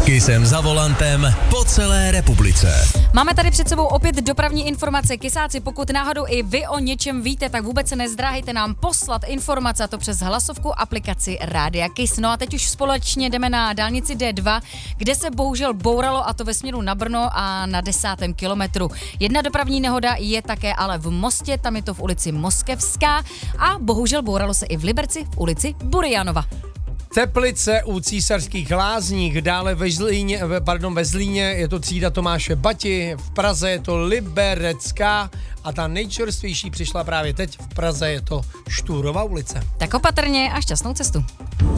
Kysem za volantem po celé republice. Máme tady před sebou opět dopravní informace. Kysáci, pokud náhodou i vy o něčem víte, tak vůbec se nezdráhejte nám poslat informace, a to přes hlasovku aplikaci Rádia Kys. No a teď už společně jdeme na dálnici D2, kde se bohužel bouralo, a to ve směru na Brno a na 10. kilometru. Jedna dopravní nehoda je také ale v Mostě, tam je to v ulici Moskevská, a bohužel bouralo se i v Liberci v ulici Burianova. Teplice u Císařských lázních, dále ve Zlíně je to třída Tomáše Bati, v Praze je to Liberecká a ta nejčerstvější přišla právě teď, v Praze je to Štúrova ulice. Tak opatrně a šťastnou cestu.